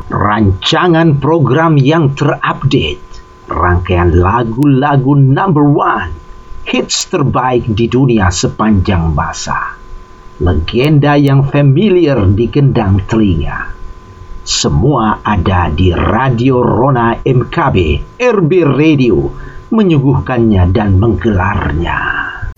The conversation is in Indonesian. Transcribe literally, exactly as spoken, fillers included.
Rancangan program yang terupdate, rangkaian lagu-lagu number one, hits terbaik di dunia sepanjang masa, legenda yang familiar di gendang telinga. Semua ada di Radio Rona M K B, R B Radio, menyuguhkannya dan menggelarnya.